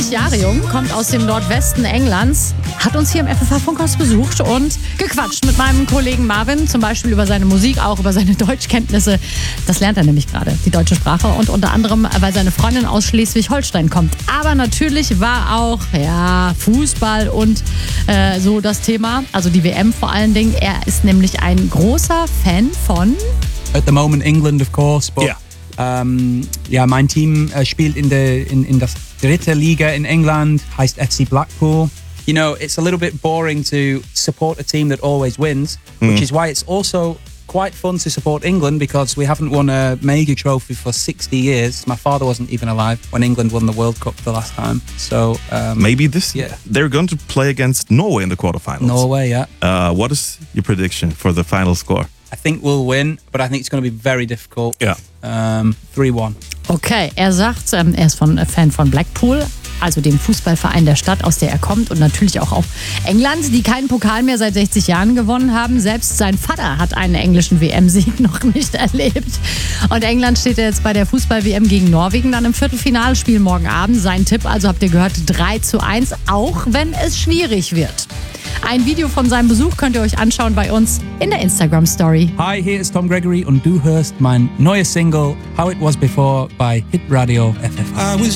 30 Jahre jung, kommt aus dem Nordwesten Englands, hat uns hier im FFH-Funkhaus besucht und gequatscht mit meinem Kollegen Marvin, zum Beispiel über seine Musik, auch über seine Deutschkenntnisse. Das lernt er nämlich gerade, die deutsche Sprache, und unter anderem, weil seine Freundin aus Schleswig-Holstein kommt. Aber natürlich war auch Fußball und so das Thema, also die WM vor allen Dingen. Er ist nämlich ein großer Fan von... At the moment England, of course, but mein Team spielt in der dritte Liga in England, heißt FC Blackpool. You know, it's a little bit boring to support a team that always wins, which is why it's also quite fun to support England, because we haven't won a major trophy for 60 years. My father wasn't even alive when England won the World Cup the last time. So maybe this year they're going to play against Norway in the quarterfinals. Norway, yeah. What is your prediction for the final score? I think we'll win, but I think it's going to be very difficult. Yeah. 3-1. Okay, er sagt, er ist Fan von Blackpool, also dem Fußballverein der Stadt, aus der er kommt, und natürlich auch auf England, die keinen Pokal mehr seit 60 Jahren gewonnen haben. Selbst sein Vater hat einen englischen WM-Sieg noch nicht erlebt. Und England steht jetzt bei der Fußball-WM gegen Norwegen dann im Viertelfinalspiel morgen Abend. Sein Tipp, also habt ihr gehört, 3-1, auch wenn es schwierig wird. Ein Video von seinem Besuch könnt ihr euch anschauen bei uns in der Instagram-Story. Hi, hier ist Tom Gregory und du hörst mein neues Single How It Was Before bei Hit Radio FFH.